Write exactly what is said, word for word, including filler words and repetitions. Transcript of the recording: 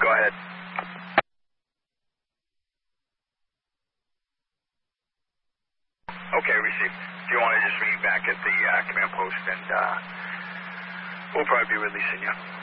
Go ahead. Okay, received. If you want to just ring back at the uh, command post, and uh, we'll probably be releasing you.